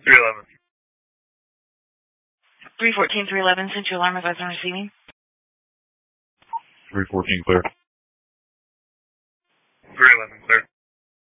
311. 314, 311, sent you alarm advice on receiving. 314 clear. 311.